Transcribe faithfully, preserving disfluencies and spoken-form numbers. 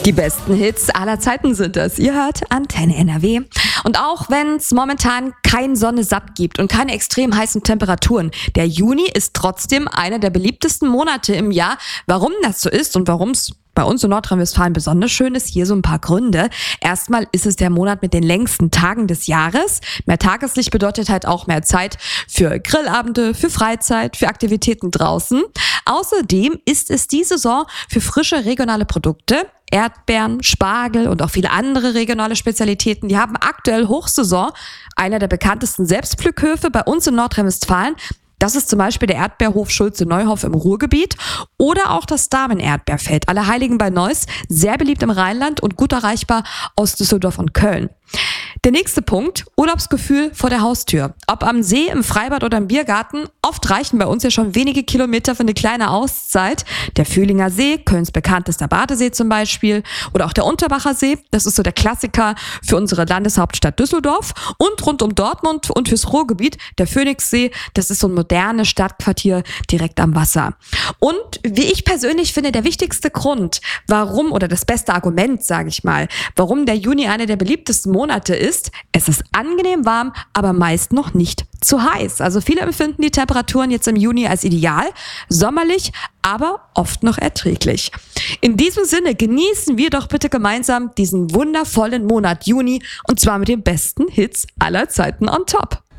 Die besten Hits aller Zeiten sind das. Ihr hört Antenne N R W. Und auch wenn es momentan kein Sonne satt gibt und keine extrem heißen Temperaturen, der Juni ist trotzdem einer der beliebtesten Monate im Jahr. Warum das so ist und warum es bei uns in Nordrhein-Westfalen besonders schön ist, hier so ein paar Gründe. Erstmal ist es der Monat mit den längsten Tagen des Jahres. Mehr Tageslicht bedeutet halt auch mehr Zeit für Grillabende, für Freizeit, für Aktivitäten draußen. Außerdem ist es die Saison für frische regionale Produkte. Erdbeeren, Spargel und auch viele andere regionale Spezialitäten, die haben aktuell Hochsaison. Einer der bekanntesten Selbstpflückhöfe bei uns in Nordrhein-Westfalen, das ist zum Beispiel der Erdbeerhof Schulze-Neuhoff im Ruhrgebiet oder auch das Damen-Erdbeerfeld Allerheiligen bei Neuss, sehr beliebt im Rheinland und gut erreichbar aus Düsseldorf und Köln. Der nächste Punkt, Urlaubsgefühl vor der Haustür. Ob am See, im Freibad oder im Biergarten, oft reichen bei uns ja schon wenige Kilometer für eine kleine Auszeit. Der Fühlinger See, Kölns bekanntester Badesee zum Beispiel, oder auch der Unterbacher See, das ist so der Klassiker für unsere Landeshauptstadt Düsseldorf. Und rund um Dortmund und fürs Ruhrgebiet, der Phoenixsee, das ist so ein modernes Stadtquartier direkt am Wasser. Und wie ich persönlich finde, der wichtigste Grund, warum, oder das beste Argument, sage ich mal, warum der Juni einer der beliebtesten Monate ist, es ist angenehm warm, aber meist noch nicht zu heiß. Also viele empfinden die Temperaturen jetzt im Juni als ideal, sommerlich, aber oft noch erträglich. In diesem Sinne genießen wir doch bitte gemeinsam diesen wundervollen Monat Juni und zwar mit den besten Hits aller Zeiten on top.